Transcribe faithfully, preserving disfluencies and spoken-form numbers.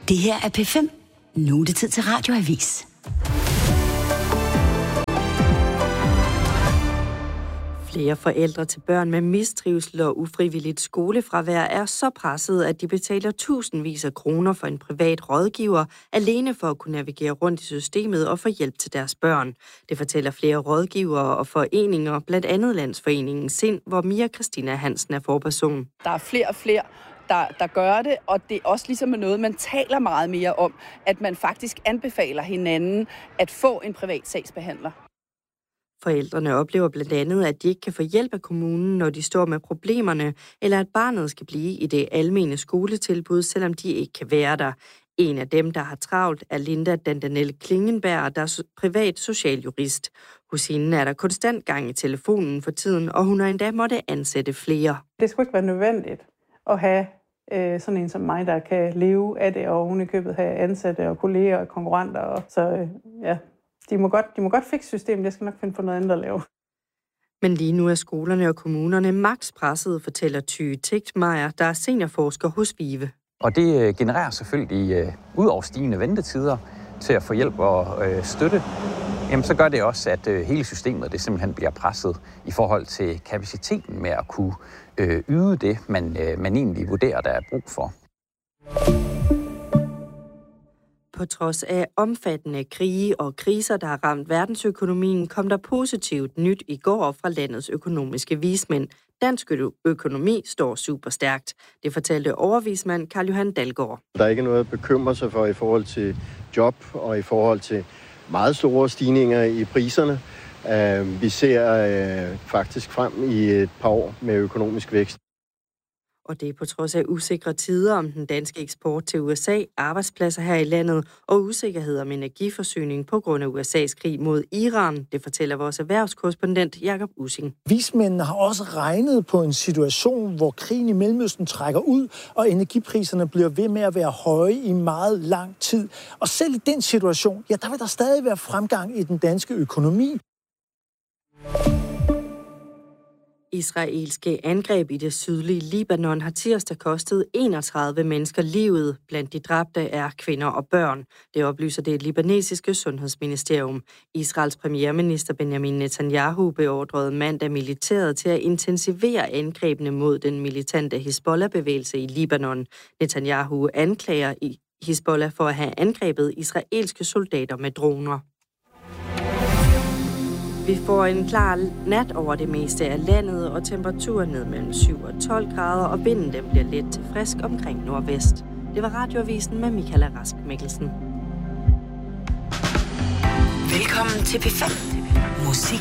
Det her er P fem. Nu er det tid til Radioavis. Flere forældre til børn med mistrivsel og ufrivilligt skolefravær er så pressede, at de betaler tusindvis af kroner for en privat rådgiver, alene for at kunne navigere rundt i systemet og få hjælp til deres børn. Det fortæller flere rådgivere og foreninger, blandt andet Landsforeningen Sind, hvor Mia Christina Hansen er forperson. Der er flere og flere, der, der gør det, og det er også ligesom noget, man taler meget mere om, at man faktisk anbefaler hinanden at få en privat sagsbehandler. Forældrene oplever blandt andet, at de ikke kan få hjælp af kommunen, når de står med problemerne, eller at barnet skal blive i det almene skoletilbud, selvom de ikke kan være der. En af dem, der har travlt, er Linda Dandanel Klingenberg, der er privat socialjurist. Hos hende er der konstant gang i telefonen for tiden, og hun har endda måtte ansætte flere. Det skulle ikke være nødvendigt at have øh, sådan en som mig, der kan leve af det, og hun i købet have ansatte og kolleger og konkurrenter. Og så øh, ja... De må, godt, de må godt fikse systemet, jeg skal nok finde på noget andet at lave. Men lige nu er skolerne og kommunerne maks presset, fortæller Ty Tigtmeier, der er seniorforsker hos VIVE. Og det genererer selvfølgelig uh, ud over stigende ventetider til at få hjælp og uh, støtte. Jamen, så gør det også, at uh, hele systemet det simpelthen bliver presset i forhold til kapaciteten med at kunne uh, yde det, man, uh, man egentlig vurderer, der er brug for. På trods af omfattende krige og kriser, der har ramt verdensøkonomien, kom der positivt nyt i går fra landets økonomiske vismænd. Dansk økonomi står super stærkt. Det fortalte overvismand Karl Johan Dalgaard. Der er ikke noget at bekymre sig for i forhold til job og i forhold til meget store stigninger i priserne. Vi ser faktisk frem i et par år med økonomisk vækst. Og det er på trods af usikre tider om den danske eksport til U S A, arbejdspladser her i landet og usikkerhed om energiforsyning på grund af U S A's krig mod Iran. Det fortæller vores erhvervskorrespondent Jakob Ussing. Vismændene har også regnet på en situation, hvor krigen i Mellemøsten trækker ud, og energipriserne bliver ved med at være høje i meget lang tid. Og selv i den situation, ja, der vil der stadig være fremgang i den danske økonomi. Israelske angreb i det sydlige Libanon har tirsdag kostet enogtredive mennesker livet. Blandt de dræbte er kvinder og børn. Det oplyser det libanesiske sundhedsministerium. Israels premierminister Benjamin Netanyahu beordrede mandag militæret til at intensivere angrebene mod den militante Hizbollah-bevægelse i Libanon. Netanyahu anklager Hizbollah for at have angrebet israelske soldater med droner. Vi får en klar nat over det meste af landet, og temperaturen ned mellem syv og tolv grader, og vinden den bliver let til frisk omkring nordvest. Det var Radioavisen med Michaela Rask Mikkelsen. Velkommen til P fem. Musik